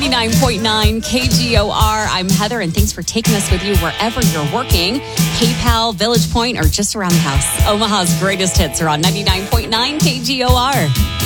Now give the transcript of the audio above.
99.9 KGOR. I'm Heather, and thanks for taking us with you wherever you're working. PayPal, Village Point, or just around the house. Omaha's greatest hits are on 99.9 KGOR.